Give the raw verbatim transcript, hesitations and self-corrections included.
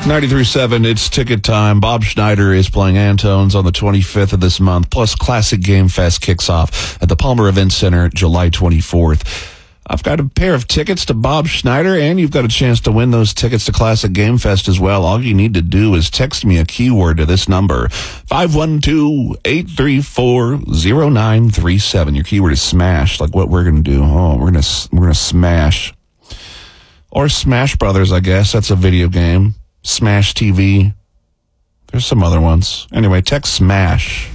ninety-three point seven, it's ticket time. Bob Schneider is playing Antones on the twenty-fifth of this month, plus Classic Game Fest kicks off at the Palmer Event Center July twenty-fourth. I've got a pair of tickets to Bob Schneider, and you've got a chance to win those tickets to Classic Game Fest as well. All you need to do is text me a keyword to this number, five one two, eight three four, zero nine three seven. Your keyword is smash, like what we're going to do. Oh, we're going to we're going to smash. Or Smash Brothers, I guess. That's a video game. Smash T V. There's some other ones. Anyway, text SMASH